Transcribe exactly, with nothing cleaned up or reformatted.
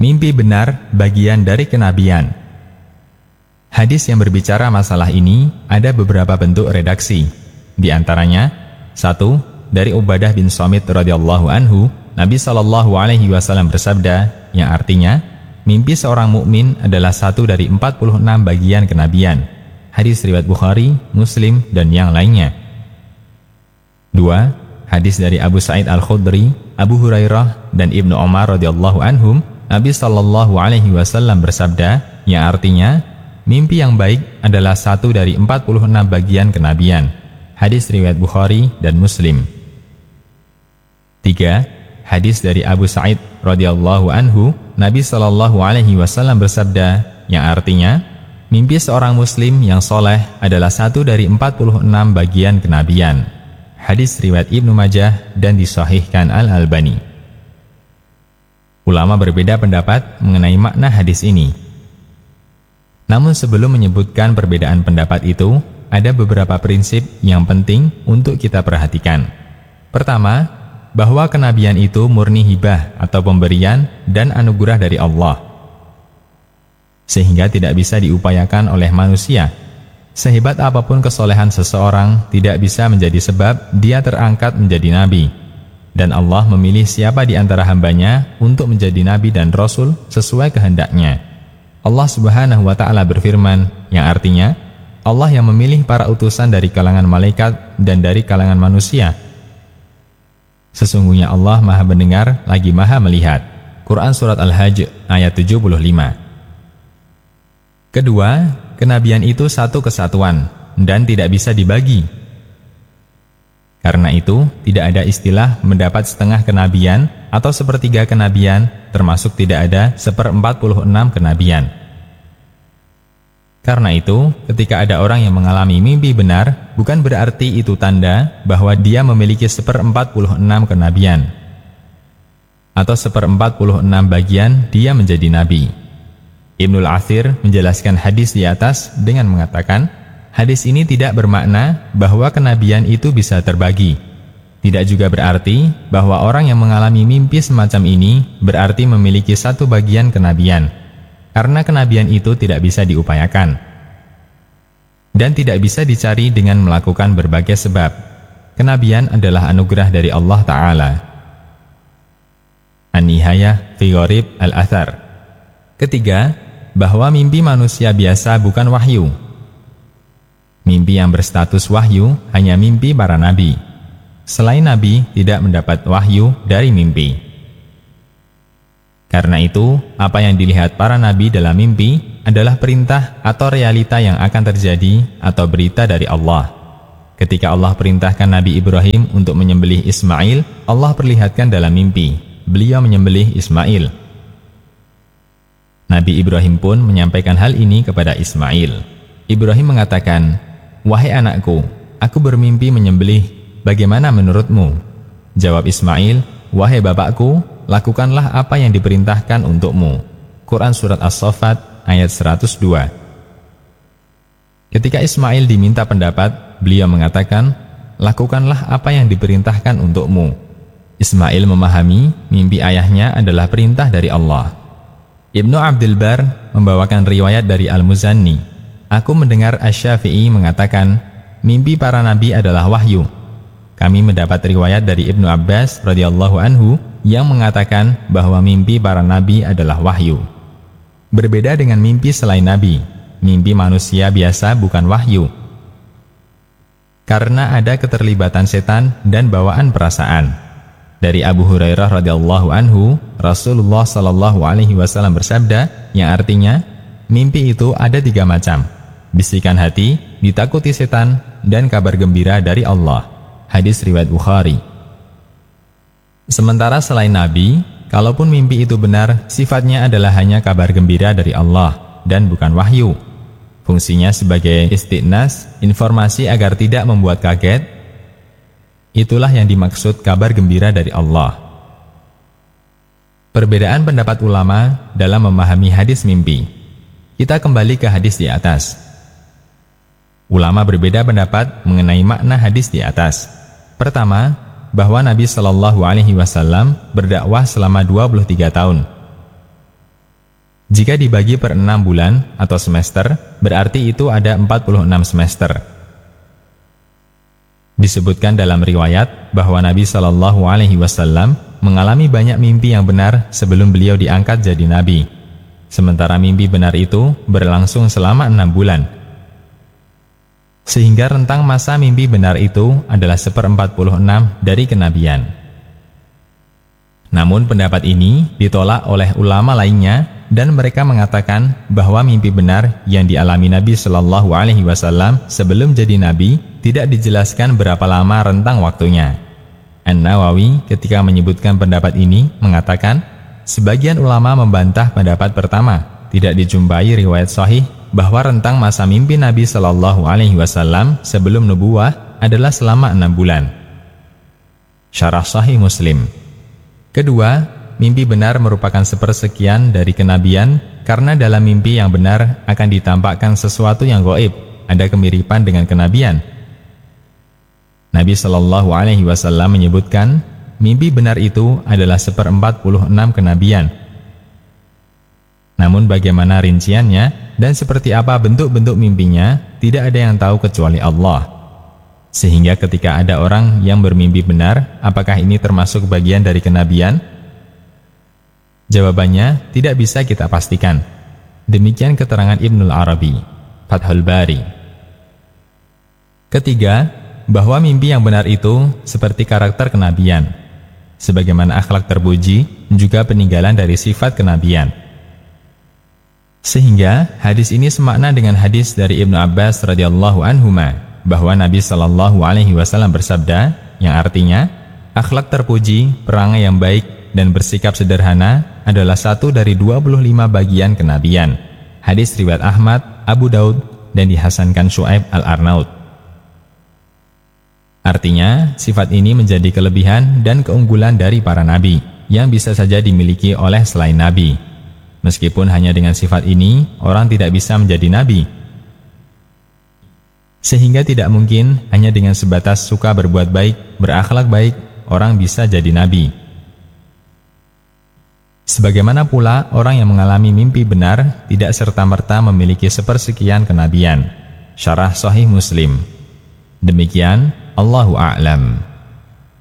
Mimpi benar bagian dari kenabian. Hadis yang berbicara masalah ini ada beberapa bentuk redaksi. Di antaranya, satu, dari Ubadah bin Samit radhiyallahu anhu, Nabi shallallahu alaihi wasallam bersabda, yang artinya, mimpi seorang mukmin adalah satu dari empat puluh enam bagian kenabian. Hadis riwayat Bukhari, Muslim, dan yang lainnya. Dua, hadis dari Abu Sa'id Al-Khudri, Abu Hurairah, dan Ibnu Umar radhiyallahu anhum, Nabi shallallahu alaihi wasallam bersabda, yang artinya, mimpi yang baik adalah satu dari empat puluh enam bagian kenabian. Hadis riwayat Bukhari dan Muslim. Tiga, hadis dari Abu Sa'id radhiyallahu anhu, Nabi shallallahu alaihi wasallam bersabda, yang artinya, mimpi seorang muslim yang soleh adalah satu dari empat puluh enam bagian kenabian. Hadis riwayat Ibnu Majah dan disahihkan Al-Albani. Ulama berbeda pendapat mengenai makna hadis ini. Namun sebelum menyebutkan perbedaan pendapat itu, ada beberapa prinsip yang penting untuk kita perhatikan. Pertama, bahwa kenabian itu murni hibah atau pemberian dan anugerah dari Allah, sehingga tidak bisa diupayakan oleh manusia. Sehebat apapun kesolehan seseorang, tidak bisa menjadi sebab dia terangkat menjadi nabi. Dan Allah memilih siapa di antara hambanya untuk menjadi nabi dan rasul sesuai kehendaknya. Allah subhanahu wa ta'ala berfirman, yang artinya, Allah yang memilih para utusan dari kalangan malaikat dan dari kalangan manusia. Sesungguhnya Allah maha mendengar lagi maha melihat. Quran Surat Al-Hajj ayat tujuh puluh lima. Kedua, kenabian itu satu kesatuan dan tidak bisa dibagi. Karena itu, tidak ada istilah mendapat setengah kenabian atau sepertiga kenabian, termasuk tidak ada seperempat puluh enam kenabian. Karena itu, ketika ada orang yang mengalami mimpi benar, bukan berarti itu tanda bahwa dia memiliki seperempat puluh enam kenabian. Atau seperempat puluh enam bagian dia menjadi nabi. Ibnul Athir menjelaskan hadis di atas dengan mengatakan, hadis ini tidak bermakna bahwa kenabian itu bisa terbagi. Tidak juga berarti bahwa orang yang mengalami mimpi semacam ini berarti memiliki satu bagian kenabian, karena kenabian itu tidak bisa diupayakan dan tidak bisa dicari dengan melakukan berbagai sebab. Kenabian adalah anugerah dari Allah Ta'ala. An-Nihayah fi Gharib Al-Athar. Ketiga, bahwa mimpi manusia biasa bukan wahyu. Mimpi yang berstatus wahyu hanya mimpi para nabi. Selain nabi tidak mendapat wahyu dari mimpi. Karena itu, apa yang dilihat para nabi dalam mimpi adalah perintah atau realita yang akan terjadi atau berita dari Allah. Ketika Allah perintahkan Nabi Ibrahim untuk menyembelih Ismail, Allah perlihatkan dalam mimpi, beliau menyembelih Ismail. Nabi Ibrahim pun menyampaikan hal ini kepada Ismail. Ibrahim mengatakan, "Wahai anakku, aku bermimpi menyembelih, bagaimana menurutmu?" Jawab Ismail, "Wahai bapakku, lakukanlah apa yang diperintahkan untukmu." Quran Surat As-Saffat ayat seratus dua. Ketika Ismail diminta pendapat, beliau mengatakan, "Lakukanlah apa yang diperintahkan untukmu." Ismail memahami mimpi ayahnya adalah perintah dari Allah. Ibnu Abdul Bar membawakan riwayat dari Al-Muzanni. Aku mendengar Asy-Syafi'i mengatakan, mimpi para nabi adalah wahyu. Kami mendapat riwayat dari Ibnu Abbas radhiyallahu anhu yang mengatakan bahwa mimpi para nabi adalah wahyu. Berbeda dengan mimpi selain nabi, mimpi manusia biasa bukan wahyu. Karena ada keterlibatan setan dan bawaan perasaan. Dari Abu Hurairah radhiyallahu anhu, Rasulullah shallallahu alaihi wasallam bersabda, yang artinya, mimpi itu ada tiga macam: bisikan hati, ditakuti setan, dan kabar gembira dari Allah. Hadis riwayat Bukhari. Sementara selain Nabi, kalaupun mimpi itu benar, sifatnya adalah hanya kabar gembira dari Allah dan bukan wahyu. Fungsinya sebagai istighnas, informasi agar tidak membuat kaget. Itulah yang dimaksud kabar gembira dari Allah. Perbedaan pendapat ulama dalam memahami hadis mimpi. Kita kembali ke hadis di atas. Ulama berbeda pendapat mengenai makna hadis di atas. Pertama, bahwa Nabi Shallallahu Alaihi Wasallam berdakwah selama dua puluh tiga tahun. Jika dibagi per enam bulan atau semester, berarti itu ada empat puluh enam semester. Disebutkan dalam riwayat bahwa Nabi Shallallahu Alaihi Wasallam mengalami banyak mimpi yang benar sebelum beliau diangkat jadi Nabi. Sementara mimpi benar itu berlangsung selama enam bulan. Sehingga rentang masa mimpi benar itu adalah seperempat puluh enam dari kenabian. Namun pendapat ini ditolak oleh ulama lainnya dan mereka mengatakan bahwa mimpi benar yang dialami Nabi Shallallahu Alaihi Wasallam sebelum jadi Nabi tidak dijelaskan berapa lama rentang waktunya. An-Nawawi ketika menyebutkan pendapat ini mengatakan, sebagian ulama membantah pendapat pertama, tidak dijumpai riwayat sahih bahwa rentang masa mimpi Nabi Shallallahu Alaihi Wasallam sebelum nubuwah adalah selama enam bulan. Syarah Sahih Muslim. Kedua, mimpi benar merupakan sepersekian dari kenabian karena dalam mimpi yang benar akan ditampakkan sesuatu yang gaib, ada kemiripan dengan kenabian. Nabi Shallallahu Alaihi Wasallam menyebutkan mimpi benar itu adalah seperempat puluh enam kenabian. Namun bagaimana rinciannya dan seperti apa bentuk-bentuk mimpinya tidak ada yang tahu kecuali Allah. Sehingga ketika ada orang yang bermimpi benar, apakah ini termasuk bagian dari kenabian? Jawabannya tidak bisa kita pastikan. Demikian keterangan Ibnul Arabi, Fathul Bari. Ketiga, bahwa mimpi yang benar itu seperti karakter kenabian. Sebagaimana akhlak terpuji juga peninggalan dari sifat kenabian. Sehingga hadis ini semakna dengan hadis dari Ibnu Abbas radhiyallahu anhuma bahwa Nabi Shallallahu Alaihi Wasallam bersabda, yang artinya akhlak terpuji, perangai yang baik dan bersikap sederhana adalah satu dari dua puluh lima bagian kenabian. Hadis riwayat Ahmad, Abu Daud dan dihasankan Syuaib Al-Arnaud. Artinya, sifat ini menjadi kelebihan dan keunggulan dari para nabi yang bisa saja dimiliki oleh selain nabi. Meskipun hanya dengan sifat ini orang tidak bisa menjadi nabi. Sehingga tidak mungkin hanya dengan sebatas suka berbuat baik, berakhlak baik, orang bisa jadi nabi. Sebagaimana pula orang yang mengalami mimpi benar tidak serta-merta memiliki sepersekian kenabian. Syarah Sahih Muslim. Demikian, Allahu a'lam.